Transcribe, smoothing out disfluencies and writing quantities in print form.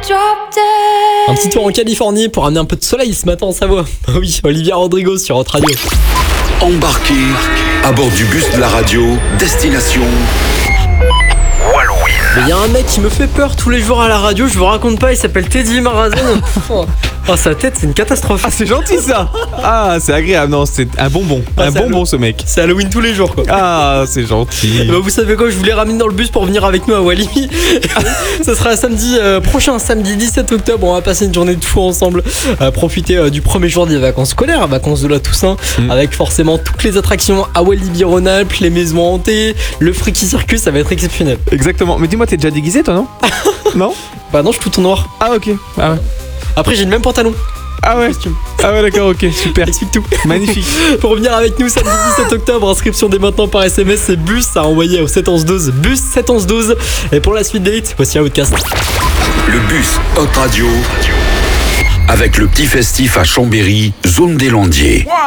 Un petit tour en Californie pour amener un peu de soleil ce matin en Savoie. Oui, Olivia Rodrigo sur Hot Radio. Embarqué à bord du bus de la radio, destination Wallouine. Il y a un mec qui me fait peur tous les jours à la radio, je vous raconte pas, il s'appelle Teddy Marazon. Oh, sa tête, c'est une catastrophe. Ah, c'est gentil ça. Ah, c'est agréable. Non, c'est un bonbon. Un bonbon ce mec. C'est Halloween tous les jours quoi. Ah, c'est gentil. Bah, vous savez quoi, je voulais ramener dans le bus pour venir avec nous à Walibi. Ça sera samedi prochain, samedi 17 octobre. On va passer une journée de fou ensemble. Profiter du premier jour des vacances scolaires, vacances de la Toussaint, avec forcément toutes les attractions à Walibi Rhône-Alpes, les maisons hantées, le Freaky Circus, ça va être exceptionnel. Exactement. Mais dis-moi, t'es déjà déguisé toi, non? Non? Bah non, je suis tout en noir. Ah, ok. Ah ouais. Après, j'ai le même pantalon. Ah ouais. Ah ouais, d'accord, ok, super. Explique tout. Magnifique. Pour revenir avec nous samedi 17 octobre, inscription dès maintenant par SMS, c'est bus à envoyer au 71112. Bus 71112. Et pour la suite des hits, voici un Outcast. Le bus Hot Radio avec le petit festif à Chambéry, zone des Landiers.